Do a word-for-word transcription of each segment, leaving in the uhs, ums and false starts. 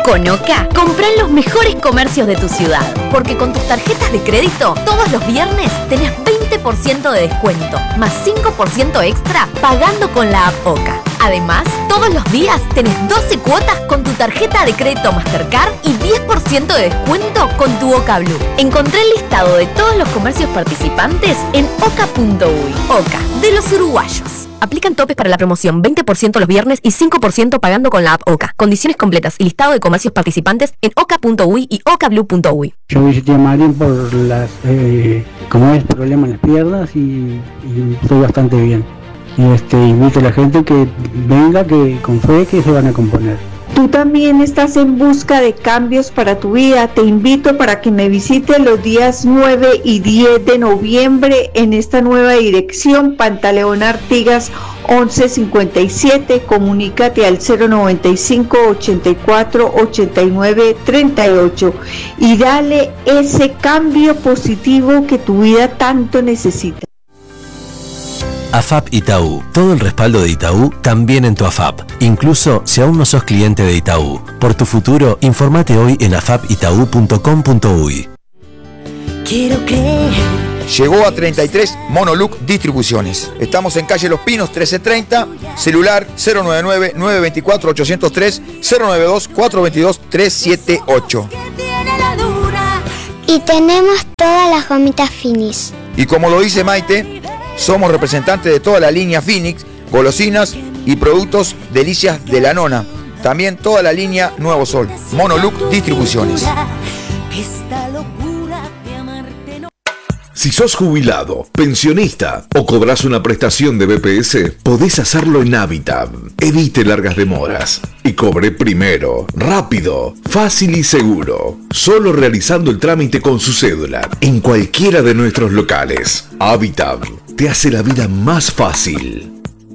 Con Oca, comprá en los mejores comercios de tu ciudad. Porque con tus tarjetas de crédito, todos los viernes tenés veinte por ciento de descuento, más cinco por ciento extra pagando con la app Oca. Además, todos los días tenés doce cuotas con tu tarjeta de crédito Mastercard y diez por ciento de descuento con tu Oca Blue. Encontrá el listado de todos los comercios participantes en oca punto uy. Oca, de los uruguayos. Aplican topes para la promoción, veinte por ciento los viernes y cinco por ciento pagando con la app Oca. Condiciones completas y listado de comercios participantes en oca punto uy y oca blue punto uy. Yo visité a Marín por las, eh, como es, problema en las piernas y, y estoy bastante bien. Y este, invito a la gente que venga, que con fe, que se van a componer. Tú también estás en busca de cambios para tu vida. Te invito para que me visites los días nueve y diez de noviembre en esta nueva dirección, Pantaleón Artigas once cincuenta y siete. Comunícate al cero noventa y cinco, ochenta y cuatro, ochenta y nueve, treinta y ocho y dale ese cambio positivo que tu vida tanto necesita. AFAP Itaú. Todo el respaldo de Itaú también en tu AFAP. Incluso si aún no sos cliente de Itaú. Por tu futuro, informate hoy en afap itaú punto com punto uy. Quiero creer. Llegó a treinta y tres Monoluc Distribuciones. Estamos en calle Los Pinos trece treinta, celular cero nueve nueve, nueve dos cuatro, ocho cero tres, cero nueve dos, cuatro dos dos, tres siete ocho. Y tenemos todas las gomitas Finis. Y como lo dice Maite, somos representantes de toda la línea Phoenix, golosinas y productos delicias de la nona. También toda la línea Nuevo Sol. Monoluc Distribuciones. Si sos jubilado, pensionista o cobras una prestación de B P S, podés hacerlo en Habitat. Evite largas demoras y cobre primero, rápido, fácil y seguro. Solo realizando el trámite con su cédula en cualquiera de nuestros locales. Habitat te hace la vida más fácil.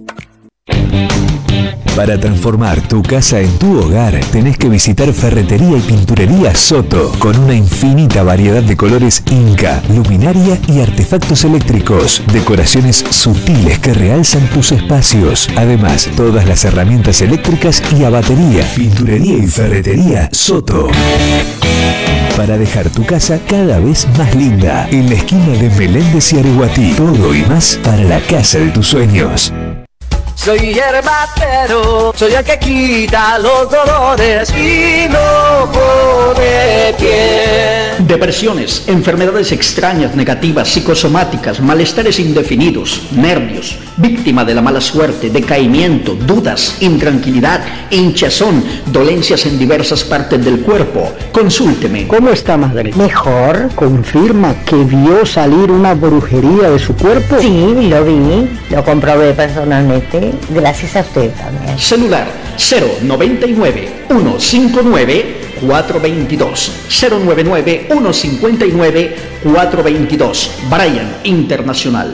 Para transformar tu casa en tu hogar, tenés que visitar Ferretería y Pinturería Soto, con una infinita variedad de colores Inca, luminaria y artefactos eléctricos, decoraciones sutiles que realzan tus espacios. Además, todas las herramientas eléctricas y a batería. Pinturería y Ferretería Soto. Para dejar tu casa cada vez más linda, en la esquina de Meléndez y Areguatí. Todo y más para la casa de tus sueños. Soy herbatero, soy el que quita los dolores y no pone pie. Depresiones, enfermedades extrañas, negativas, psicosomáticas, malestares indefinidos, nervios, víctima de la mala suerte, decaimiento, dudas, intranquilidad, hinchazón, dolencias en diversas partes del cuerpo. Consúlteme. ¿Cómo está, madre? Mejor. ¿Confirma que vio salir una brujería de su cuerpo? Sí, lo vi, lo comprobé personalmente. Gracias a usted también. Celular cero noventa y nueve, uno cincuenta y nueve, cuatro veintidós. cero noventa y nueve, uno cincuenta y nueve, cuatro veintidós. Brian Internacional.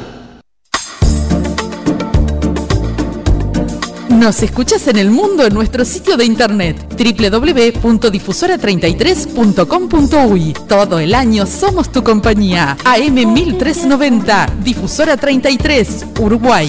Nos escuchas en el mundo en nuestro sitio de internet doble u doble u doble u punto difusora treinta y tres punto com punto uy. Todo el año somos tu compañía. A M mil trescientos noventa, Difusora treinta y tres, Uruguay.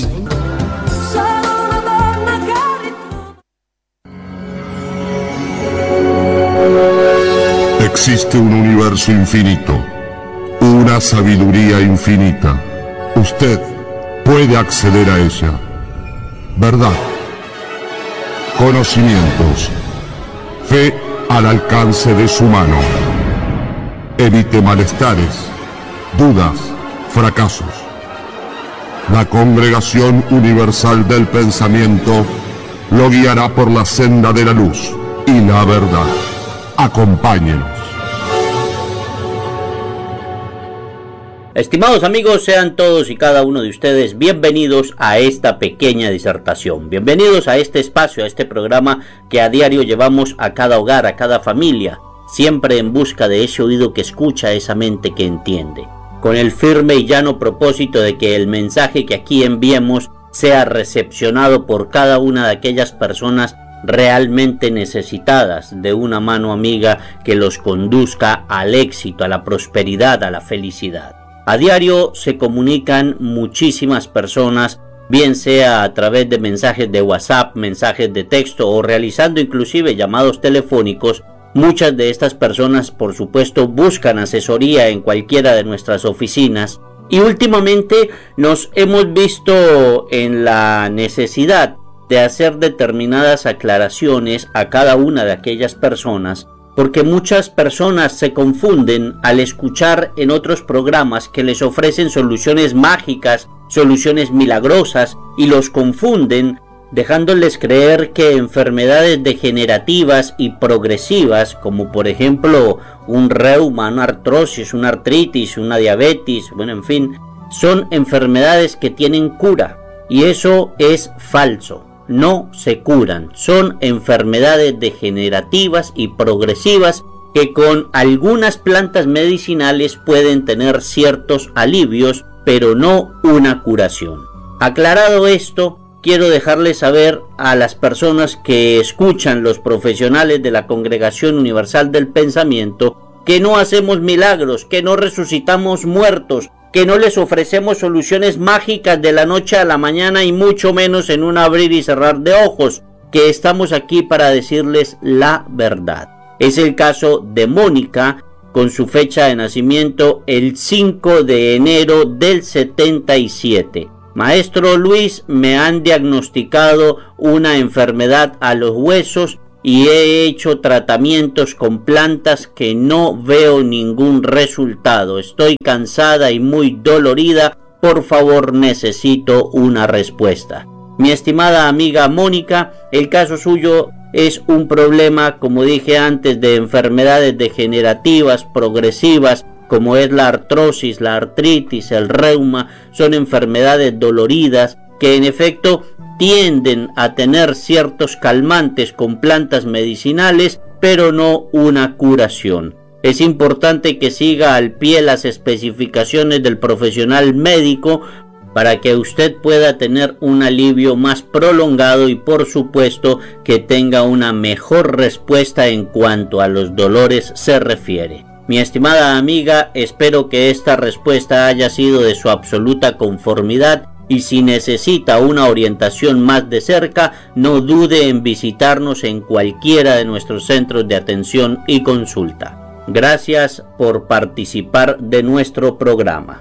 Existe un universo infinito, una sabiduría infinita. Usted puede acceder a ella. Verdad, conocimientos, fe al alcance de su mano. Evite malestares, dudas, fracasos. La Congregación Universal del Pensamiento lo guiará por la senda de la luz y la verdad. Acompáñenos. Estimados amigos, sean todos y cada uno de ustedes bienvenidos a esta pequeña disertación. Bienvenidos a este espacio, a este programa que a diario llevamos a cada hogar, a cada familia, siempre en busca de ese oído que escucha, esa mente que entiende, con el firme y llano propósito de que el mensaje que aquí enviemos sea recepcionado por cada una de aquellas personas realmente necesitadas de una mano amiga que los conduzca al éxito, a la prosperidad, a la felicidad. A diario se comunican muchísimas personas, bien sea a través de mensajes de WhatsApp, mensajes de texto o realizando inclusive llamados telefónicos Muchas de estas personas, por supuesto, buscan asesoría en cualquiera de nuestras oficinas y últimamente nos hemos visto en la necesidad de hacer determinadas aclaraciones a cada una de aquellas personas, porque muchas personas se confunden al escuchar en otros programas que les ofrecen soluciones mágicas, soluciones milagrosas, y los confunden dejándoles creer que enfermedades degenerativas y progresivas, como por ejemplo un reuma, una artrosis, una artritis, una diabetes, bueno, en fin, son enfermedades que tienen cura, y eso es falso. No se curan, son enfermedades degenerativas y progresivas que con algunas plantas medicinales pueden tener ciertos alivios, pero no una curación. Aclarado esto, quiero dejarles saber a las personas que escuchan los profesionales de la Congregación Universal del Pensamiento que no hacemos milagros, que no resucitamos muertos, que no les ofrecemos soluciones mágicas de la noche a la mañana y mucho menos en un abrir y cerrar de ojos, que estamos aquí para decirles la verdad. Es el caso de Mónica, con su fecha de nacimiento el cinco de enero del setenta y siete. Maestro Luis, me han diagnosticado una enfermedad a los huesos y he hecho tratamientos con plantas que no veo ningún resultado. Estoy cansada y muy dolorida. Por favor, necesito una respuesta. Mi estimada amiga Mónica, el caso suyo es un problema, como dije antes, de enfermedades degenerativas, progresivas, como es la artrosis, la artritis, el reuma. Son enfermedades doloridas que en efecto tienden a tener ciertos calmantes con plantas medicinales, pero no una curación. Es importante que siga al pie las especificaciones del profesional médico para que usted pueda tener un alivio más prolongado y por supuesto que tenga una mejor respuesta en cuanto a los dolores se refiere. Mi estimada amiga, espero que esta respuesta haya sido de su absoluta conformidad y si necesita una orientación más de cerca, no dude en visitarnos en cualquiera de nuestros centros de atención y consulta. Gracias por participar de nuestro programa.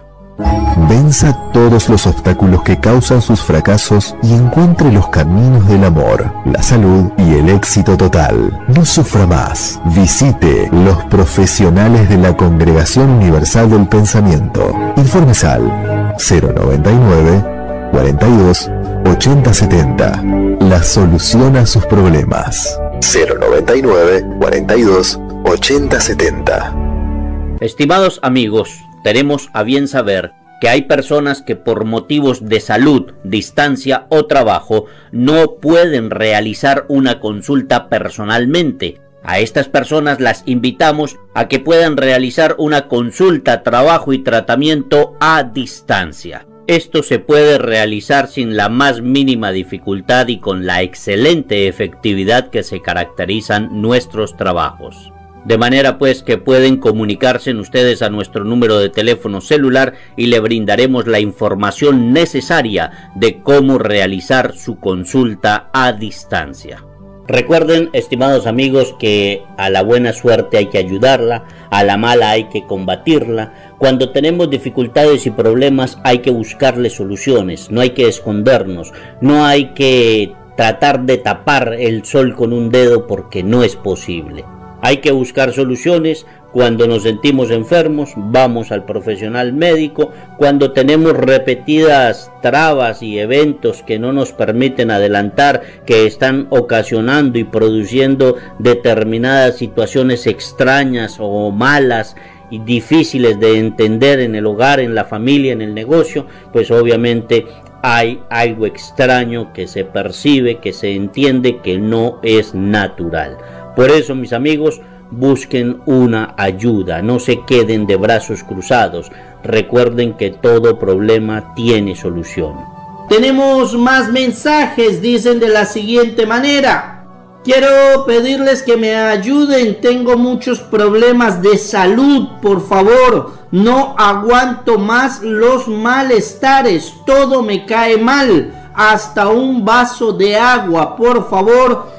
Venza todos los obstáculos que causan sus fracasos y encuentre los caminos del amor, la salud y el éxito total. No sufra más. Visite los profesionales de la Congregación Universal del Pensamiento. Informes al cero noventa y nueve, cuarenta y dos, ochenta setenta. La solución a sus problemas. cero noventa y nueve, cuarenta y dos, ochenta setenta. Estimados amigos, tenemos a bien saber que hay personas que por motivos de salud, distancia o trabajo no pueden realizar una consulta personalmente. A estas personas las invitamos a que puedan realizar una consulta, trabajo y tratamiento a distancia. Esto se puede realizar sin la más mínima dificultad y con la excelente efectividad que se caracterizan nuestros trabajos. De manera pues que pueden comunicarse ustedes a nuestro número de teléfono celular y le brindaremos la información necesaria de cómo realizar su consulta a distancia. Recuerden, estimados amigos, que a la buena suerte hay que ayudarla, a la mala hay que combatirla. Cuando tenemos dificultades y problemas hay que buscarle soluciones, no hay que escondernos, no hay que tratar de tapar el sol con un dedo porque no es posible. Hay que buscar soluciones. Cuando nos sentimos enfermos, vamos al profesional médico. Cuando tenemos repetidas trabas y eventos que no nos permiten adelantar, que están ocasionando y produciendo determinadas situaciones extrañas o malas y difíciles de entender en el hogar, en la familia, en el negocio, pues obviamente hay algo extraño que se percibe, que se entiende que no es natural. Por eso, mis amigos, busquen una ayuda, no se queden de brazos cruzados. Recuerden que todo problema tiene solución. Tenemos más mensajes, dicen de la siguiente manera: quiero pedirles que me ayuden, tengo muchos problemas de salud, por favor, no aguanto más los malestares, todo me cae mal, hasta un vaso de agua, por favor,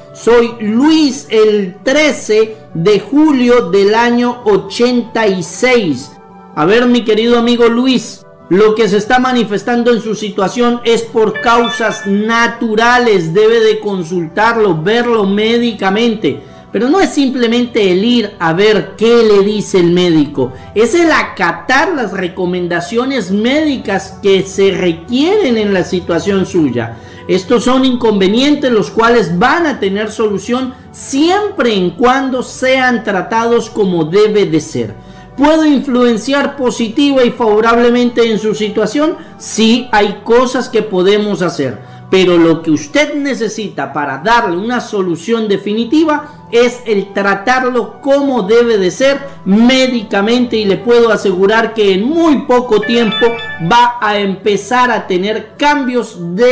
Soy Luis, el trece de julio del año ochenta y seis. A ver, mi querido amigo Luis, lo que se está manifestando en su situación es por causas naturales. Debe de consultarlo, verlo médicamente. Pero no es simplemente el ir a ver qué le dice el médico. Es el acatar las recomendaciones médicas que se requieren en la situación suya. Estos son inconvenientes los cuales van a tener solución siempre y cuando sean tratados como debe de ser. ¿Puedo influenciar positiva y favorablemente en su situación? Sí, hay cosas que podemos hacer, pero lo que usted necesita para darle una solución definitiva es el tratarlo como debe de ser médicamente, y le puedo asegurar que en muy poco tiempo va a empezar a tener cambios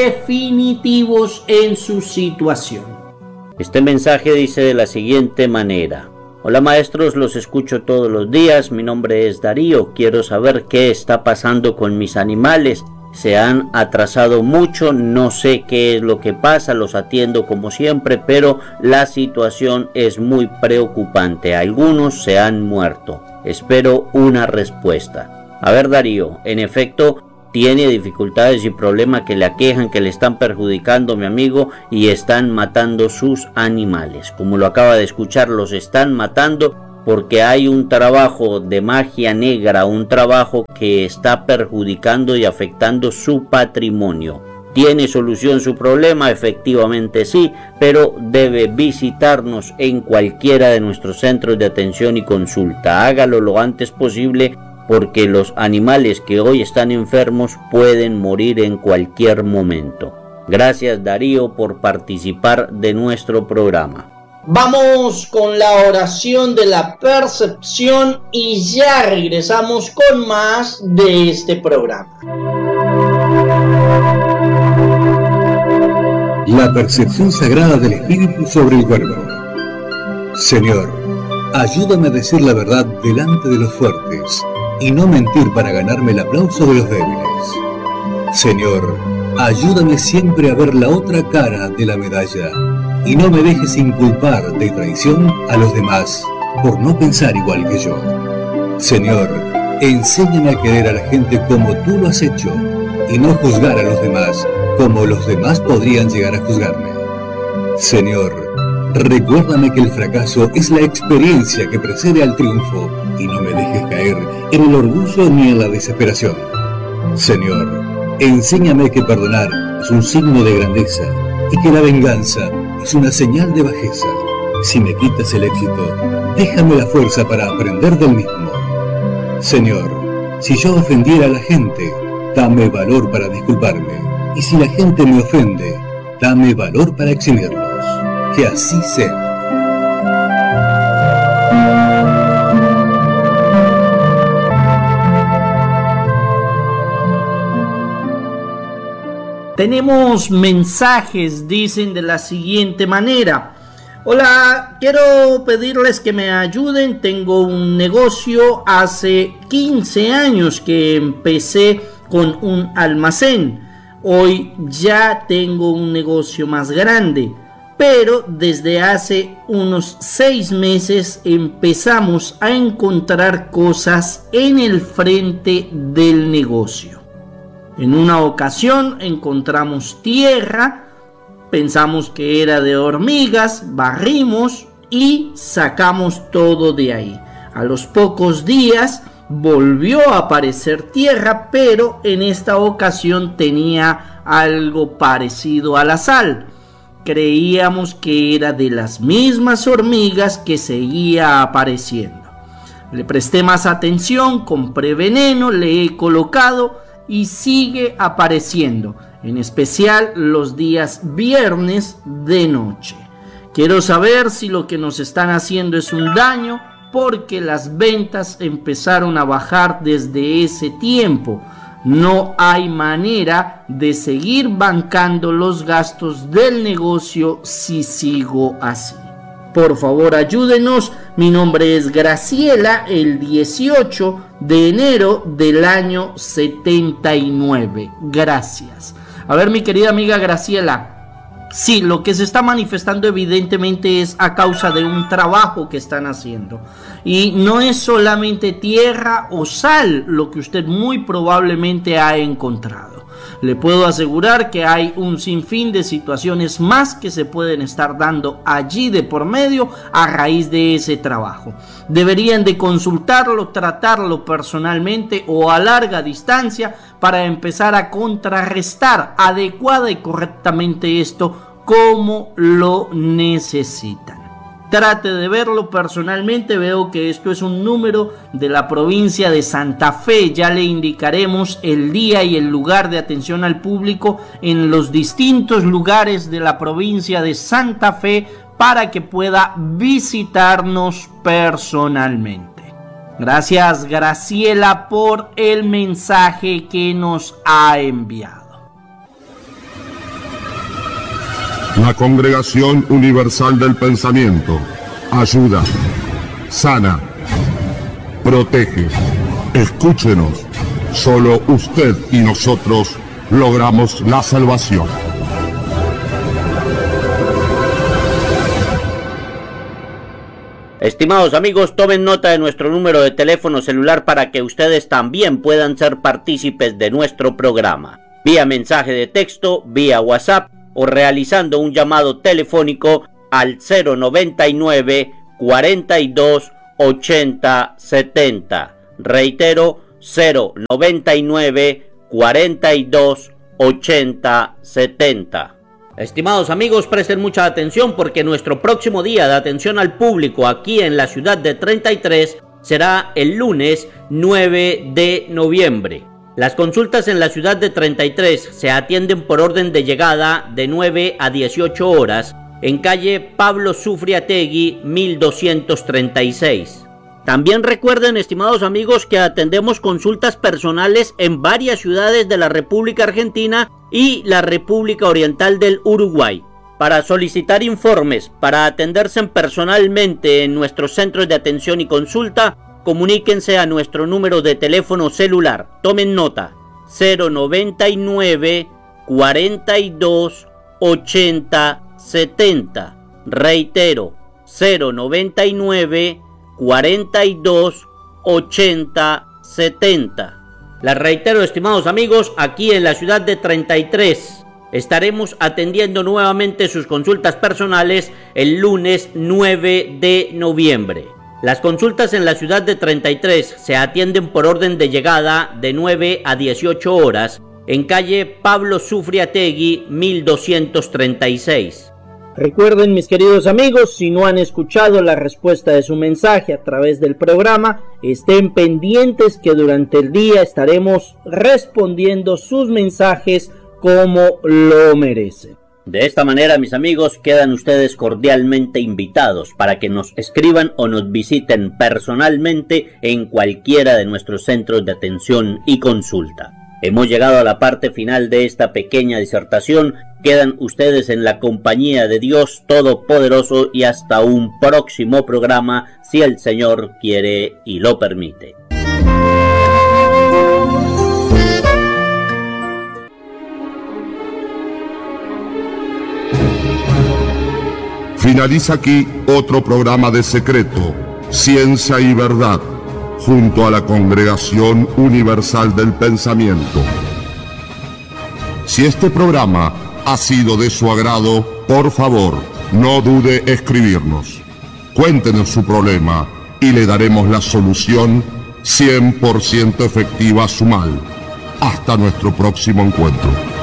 definitivos en su situación. Este mensaje dice de la siguiente manera: hola maestros, los escucho todos los días, mi nombre es Darío, quiero saber qué está pasando con mis animales. Se han atrasado mucho, no sé qué es lo que pasa, los atiendo como siempre, pero la situación es muy preocupante. Algunos se han muerto. Espero una respuesta. A ver, Darío, en efecto, tiene dificultades y problemas que le aquejan, que le están perjudicando, mi amigo, y están matando sus animales. Como lo acaba de escuchar, los están matando porque hay un trabajo de magia negra, un trabajo que está perjudicando y afectando su patrimonio. ¿Tiene solución su problema? Efectivamente sí, pero debe visitarnos en cualquiera de nuestros centros de atención y consulta. Hágalo lo antes posible, porque los animales que hoy están enfermos pueden morir en cualquier momento. Gracias, Darío, por participar de nuestro programa. Vamos con la oración de la percepción y ya regresamos con más de este programa. La percepción sagrada del espíritu sobre el cuerpo. Señor, ayúdame a decir la verdad delante de los fuertes y no mentir para ganarme el aplauso de los débiles. Señor, ayúdame siempre a ver la otra cara de la medalla y no me dejes inculpar de traición a los demás por no pensar igual que yo. Señor, enséñame a querer a la gente como tú lo has hecho y no juzgar a los demás como los demás podrían llegar a juzgarme. Señor, recuérdame que el fracaso es la experiencia que precede al triunfo y no me dejes caer en el orgullo ni en la desesperación. Señor, enséñame que perdonar es un signo de grandeza y que la venganza es una señal de bajeza. Si me quitas el éxito, déjame la fuerza para aprender del mismo. Señor, si yo ofendiera a la gente, dame valor para disculparme. Y si la gente me ofende, dame valor para eximirlos. Que así sea. Tenemos mensajes, dicen de la siguiente manera: hola, quiero pedirles que me ayuden, tengo un negocio, hace quince años que empecé con un almacén, hoy ya tengo un negocio más grande, pero desde hace unos seis meses empezamos a encontrar cosas en el frente del negocio. En una ocasión encontramos tierra, pensamos que era de hormigas, barrimos y sacamos todo de ahí. A los pocos días volvió a aparecer tierra, pero en esta ocasión tenía algo parecido a la sal. Creíamos que era de las mismas hormigas que seguía apareciendo. Le presté más atención, compré veneno, le he colocado y sigue apareciendo, en especial los días viernes de noche. Quiero saber si lo que nos están haciendo es un daño, porque las ventas empezaron a bajar desde ese tiempo. No hay manera de seguir bancando los gastos del negocio si sigo así. Por favor, ayúdenos. Mi nombre es Graciela, el dieciocho de enero del año setenta y nueve. Gracias. A ver, mi querida amiga Graciela, Sí, lo que se está manifestando evidentemente es a causa de un trabajo que están haciendo. Y no es solamente tierra o sal lo que usted muy probablemente ha encontrado. Le puedo asegurar que hay un sinfín de situaciones más que se pueden estar dando allí de por medio a raíz de ese trabajo. Deberían de consultarlo, tratarlo personalmente o a larga distancia para empezar a contrarrestar adecuada y correctamente esto como lo necesitan. Trate de verlo personalmente. Veo que esto es un número de la provincia de Santa Fe. Ya le indicaremos el día y el lugar de atención al público en los distintos lugares de la provincia de Santa Fe para que pueda visitarnos personalmente. Gracias, Graciela, por el mensaje que nos ha enviado. La Congregación Universal del Pensamiento ayuda, sana, protege. Escúchenos, solo usted y nosotros logramos la salvación. Estimados amigos, tomen nota de nuestro número de teléfono celular para que ustedes también puedan ser partícipes de nuestro programa. Vía mensaje de texto, vía WhatsApp o realizando un llamado telefónico al cero noventa y nueve, cuarenta y dos, ochenta, setenta. Reitero, cero noventa y nueve, cuarenta y dos, ochenta, setenta. Estimados amigos, presten mucha atención porque nuestro próximo día de atención al público aquí en la ciudad de treinta y tres será el lunes nueve de noviembre. Las consultas en la ciudad de treinta y tres se atienden por orden de llegada de nueve a dieciocho horas en calle Pablo Sufriategui mil doscientos treinta y seis. También recuerden, estimados amigos, que atendemos consultas personales en varias ciudades de la República Argentina y la República Oriental del Uruguay. Para solicitar informes, para atenderse personalmente en nuestros centros de atención y consulta, comuníquense a nuestro número de teléfono celular. Tomen nota: cero noventa y nueve, cuarenta y dos, ochenta, setenta. Reitero, cero noventa y nueve, cuarenta y dos, ochenta, setenta. Les reitero, estimados amigos, aquí en la ciudad de treinta y tres estaremos atendiendo nuevamente sus consultas personales el lunes nueve de noviembre. Las consultas en la ciudad de treinta y tres se atienden por orden de llegada de nueve a dieciocho horas en calle Pablo Sufriategui mil doscientos treinta y seis. Recuerden, mis queridos amigos, si no han escuchado la respuesta de su mensaje a través del programa, estén pendientes que durante el día estaremos respondiendo sus mensajes como lo merecen. De esta manera, mis amigos, quedan ustedes cordialmente invitados para que nos escriban o nos visiten personalmente en cualquiera de nuestros centros de atención y consulta. Hemos llegado a la parte final de esta pequeña disertación. Quedan ustedes en la compañía de Dios Todopoderoso y hasta un próximo programa, si el Señor quiere y lo permite. Finaliza aquí otro programa de Secreto, Ciencia y Verdad, junto a la Congregación Universal del Pensamiento. Si este programa ha sido de su agrado, por favor, no dude escribirnos. Cuéntenos su problema y le daremos la solución cien por ciento efectiva a su mal. Hasta nuestro próximo encuentro.